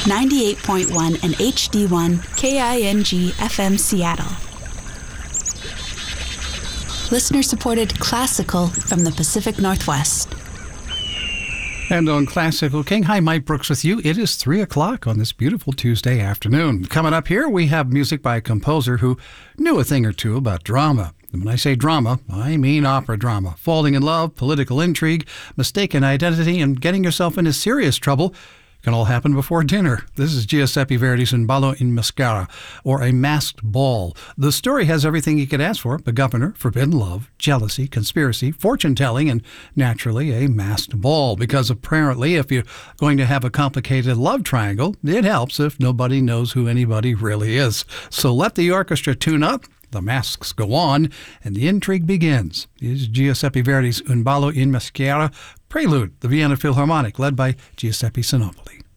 98.1 and HD1 KING FM Seattle. Listener-supported classical from the Pacific Northwest. And on Classical King, hi, Mike Brooks with you. It is 3 o'clock on this beautiful Tuesday afternoon. Coming up here, we have music by a composer who knew a thing or two about drama. And when I say drama, I mean opera drama. Falling in love, political intrigue, mistaken identity, and getting yourself into serious trouble can all happen before dinner. This is Giuseppe Verdi's Un ballo in maschera, or A Masked Ball. The story has everything you could ask for: a governor, forbidden love, jealousy, conspiracy, fortune-telling, and naturally a masked ball. Because apparently if you're going to have a complicated love triangle, it helps if nobody knows who anybody really is. So let the orchestra tune up, the masks go on, and the intrigue begins. This is Giuseppe Verdi's Un ballo in maschera, Prelude, the Vienna Philharmonic, led by Giuseppe Sinopoli.